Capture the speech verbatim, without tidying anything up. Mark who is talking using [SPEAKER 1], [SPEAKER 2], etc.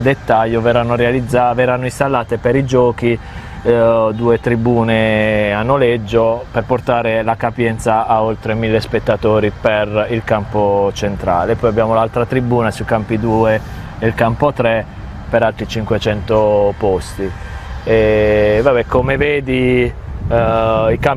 [SPEAKER 1] dettaglio verranno, verranno installate per i giochi eh, due tribune a noleggio per portare la capienza a oltre mille spettatori per il campo centrale. Poi abbiamo l'altra tribuna sui campi due e il campo tre per altri cinquecento posti. E, vabbè, come vedi eh, i campi